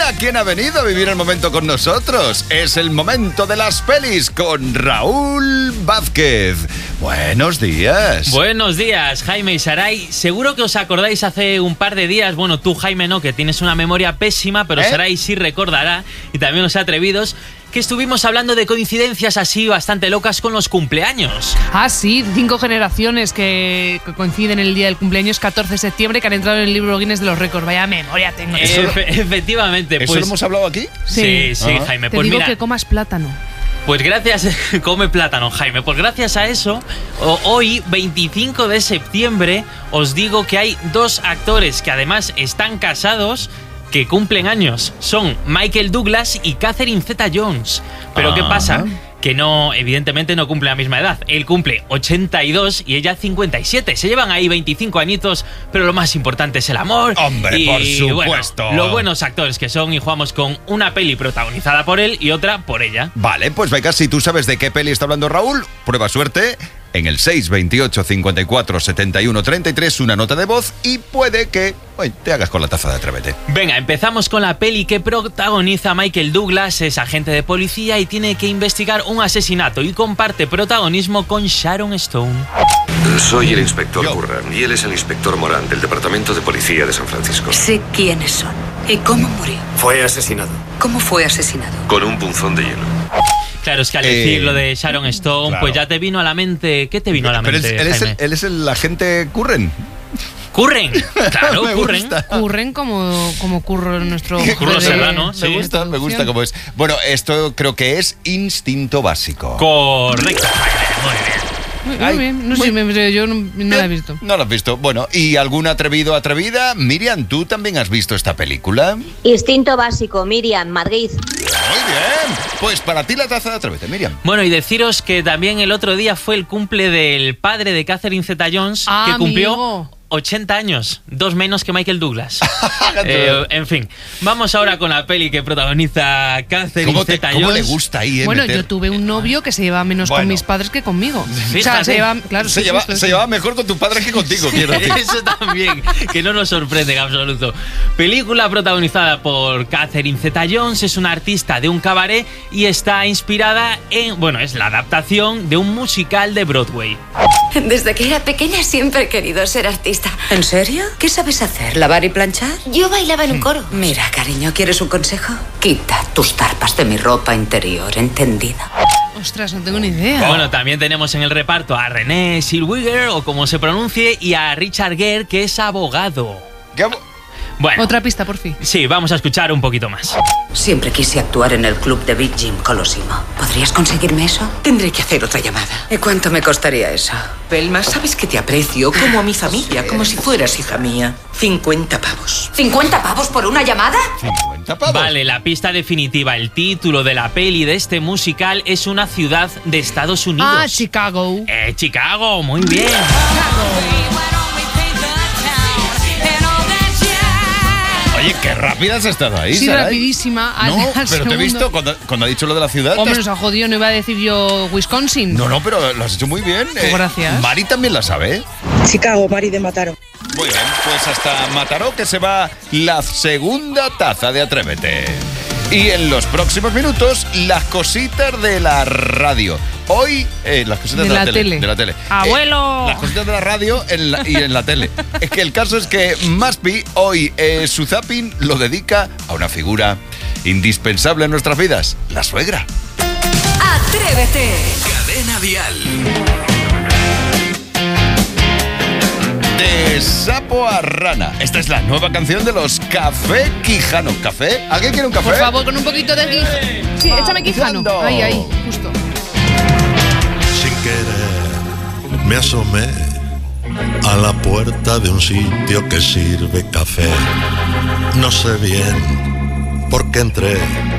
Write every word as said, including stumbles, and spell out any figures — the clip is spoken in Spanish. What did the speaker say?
Mira quién ha venido a vivir el momento con nosotros. Es el momento de las pelis con Raúl Vázquez. Buenos días. Buenos días, Jaime y Saray. Seguro que os acordáis hace un par de días, bueno, tú, Jaime, no, que tienes una memoria pésima, pero ¿Eh? Saray sí recordará, y también los atrevidos, que estuvimos hablando de coincidencias así bastante locas con los cumpleaños. Ah, sí, cinco generaciones que coinciden en el día del cumpleaños, catorce de septiembre, que han entrado en el libro Guinness de los récords. Vaya memoria tengo. Efe, efectivamente. ¿Eso pues, lo hemos hablado aquí? Sí, sí, sí, uh-huh. Jaime. Te pues digo mira, que comas plátano. Pues gracias, come plátano, Jaime. Pues gracias a eso, hoy, veinticinco de septiembre, os digo que hay dos actores que además están casados que cumplen años. Son Michael Douglas y Catherine Zeta-Jones. Pero ah. ¿qué pasa? Que no, evidentemente no cumple la misma edad. Él cumple ochenta y dos y ella cincuenta y siete. Se llevan ahí veinticinco añitos, pero lo más importante es el amor. ¡Hombre, por supuesto! Bueno, los buenos actores que son, y jugamos con una peli protagonizada por él y otra por ella. Vale, pues venga, si tú sabes de qué peli está hablando Raúl, prueba suerte en el seis veintiocho cincuenta y cuatro setenta y uno treinta y tres, una nota de voz, y puede que oye, te hagas con la taza de Atrévete. Venga, empezamos con la peli que protagoniza Michael Douglas. Es agente de policía y tiene que investigar un asesinato y comparte protagonismo con Sharon Stone. Soy el inspector Curran y él es el inspector Moran del Departamento de Policía de San Francisco. Sé quiénes son y cómo murió. Fue asesinado. ¿Cómo fue asesinado? Con un punzón de hielo. Claro, es que al decir eh, lo de Sharon Stone, claro, pues ya te vino a la mente... ¿Qué te vino a la Pero mente, él, él, es el, él es el agente Curran. Curren, claro, Curren. Curren como, como Curro nuestro... Curro Serrano, sí. Me gusta, me gusta cómo es. Bueno, esto creo que es Instinto Básico. Correcto. Muy bien. Muy, muy bien, no sé, me, yo no, no la he visto. No la has visto. Bueno, ¿y algún atrevido atrevida? Miriam, ¿tú también has visto esta película? Instinto Básico, Miriam, Madrid. Muy bien. Pues para ti la taza de Atrévete, Miriam. Bueno, y deciros que también el otro día fue el cumple del padre de Catherine Zeta-Jones, ah, que cumplió... Amigo. ochenta años, dos menos que Michael Douglas. eh, en fin, vamos ahora con la peli que protagoniza Catherine Zeta-Jones. ¿Cómo le gusta ahí, eh, Bueno, meter? yo tuve un novio que se llevaba menos bueno. con mis padres que conmigo. Fíjate, o sea, se llevaba, claro, se, sí, lleva, sí, sí, se sí. llevaba mejor con tu padre que contigo, quiero decir. Eso también, que no nos sorprende en absoluto. Película protagonizada por Catherine Zeta-Jones, es una artista de un cabaret y está inspirada en, bueno, es la adaptación de un musical de Broadway. Desde que era pequeña siempre he querido ser artista. ¿En serio? ¿Qué sabes hacer? ¿Lavar y planchar? Yo bailaba en un coro. Mira, cariño, ¿quieres un consejo? Quita tus tarpas de mi ropa interior, ¿entendida? Ostras, no tengo ni idea. Bueno, también tenemos en el reparto a René Zellweger, o como se pronuncie, y a Richard Gere, que es abogado. ¿Qué abo- Bueno, Otra pista, por fin. Sí, vamos a escuchar un poquito más. Siempre quise actuar en el club de Big Jim Colosimo. ¿Podrías conseguirme eso? Tendré que hacer otra llamada. ¿Y cuánto me costaría eso? Pelma, sabes que te aprecio como a mi familia, como si fueras hija mía. cincuenta pavos. ¿cincuenta pavos por una llamada? cincuenta pavos. Vale, la pista definitiva. El título de la peli de este musical es una ciudad de Estados Unidos. Ah, Chicago. Eh, Chicago, muy bien. Oye, qué rápida has estado ahí, Sí, Saray. rapidísima. Al, No, al pero segundo. te he visto cuando, cuando ha dicho lo de la ciudad. Hombre, te nos has- ha jodido, no iba a decir yo Wisconsin. No, no, pero lo has hecho muy bien. Pues gracias. Mari también la sabe. Chicago, Mari de Mataró. Muy bien, pues hasta Mataró que se va la segunda taza de Atrévete. Y en los próximos minutos, las cositas de la radio. Hoy, eh, las cositas de, De la, la tele, tele. De la tele. ¡Abuelo! Eh, las cositas de la radio en la- y en la tele. Es que el caso es que Maspi hoy eh, su zapping lo dedica a una figura indispensable en nuestras vidas, la suegra. ¡Atrévete! Cadena Dial. De sapo a rana. Esta es la nueva canción de los Café Quijano. ¿Café? ¿Alguien quiere un café? Por favor, con un poquito de Quijano. Sí, échame Quijano. Quijano. Ahí, ahí, justo. Sin querer me asomé a la puerta de un sitio que sirve café. No sé bien por qué entré,